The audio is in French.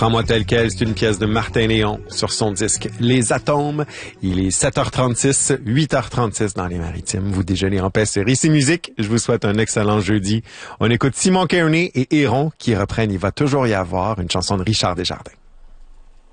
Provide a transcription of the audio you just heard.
Prends-moi tel quel, c'est une pièce de Martin Léon sur son disque Les Atomes. Il est 7h36, 8h36 dans les Maritimes. Vous déjeunez en paix sur Ici Musique. Je vous souhaite un excellent jeudi. On écoute Simon Kearney et Héron qui reprennent Il va toujours y avoir, une chanson de Richard Desjardins.